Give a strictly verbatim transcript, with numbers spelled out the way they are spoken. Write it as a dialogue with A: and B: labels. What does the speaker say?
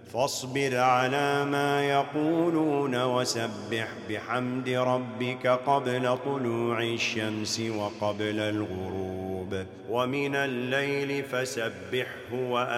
A: فاصبر على ما يقولون وسبح بحمد ربك قبل طلوع الشمس وقبل الغروب ومن الليل فسبحه